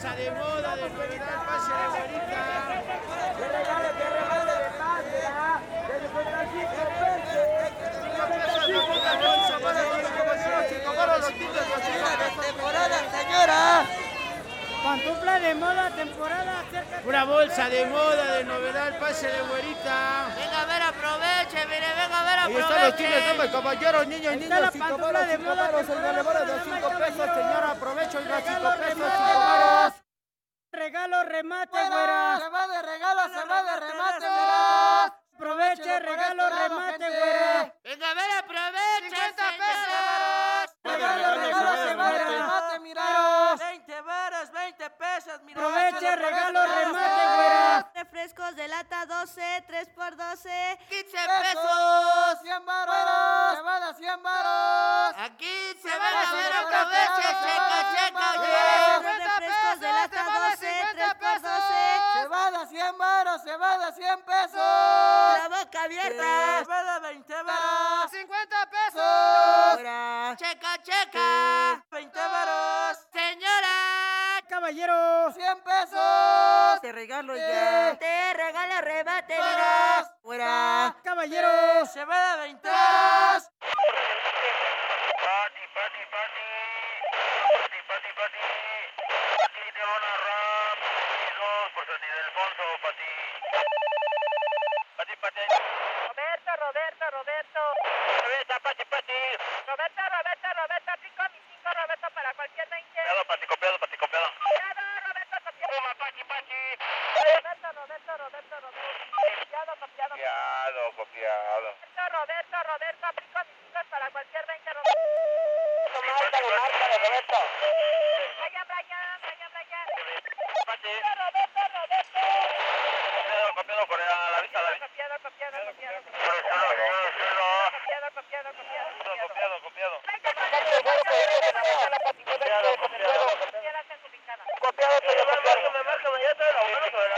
bolsa de moda de novedad, pase de güerita. ¡Qué regalo de más, mira! ¡De 55 pesos! 5 pesos los de la bolsa, ¡Temporada, señora! Pantufla de moda, temporada, acércate. una bolsa de moda de novedad, pase de güerita. Venga a ver, aproveche, mire, venga a ver, Ahí aproveche. están los tiendas, damas, caballeros, niños y Ahí está niños, la 5 pantufla varos, de 5 moda, varos, el temporada, valor de damas, 5 pesos, caballero. señora, aprovecho, oiga, 5 Regalo, pesos, 5 remate. varos. Regalo, remate, Se güera. va de regalo, se va de remate, no. mira. Aproveche, regalo, remate, güera. Venga a ver, aproveche, 50 señoras. Regalo, se va de remate, mira. 20 varos, 20 pesos, mira. Aproveche, regalo, remate, güera. Refrescos de lata 12, 3x12. 15 pesos, pesos. 100 varos, se va de 100 varos. Aquí se Se van va, a ver, señora, aproveche, se va, checa, se checa, va, oye. Dos refrescos de lata 12, 3x12. Se va de 100 varos, se va de 100 pesos. La boca abierta. Se va de 20 varos. 50 pesos. Checa, checa. 20 varos. Señora. Caballero. 100 pesos. Te regalo Te regalo remate, mira. Fuera. Caballero. Se va de 20 varos. Roberto. Roberto, 5 Roberto para cualquier 20. Roberto, Roberto, aplico mis hijos para cualquier 20, Roberto. Brian. Copiado.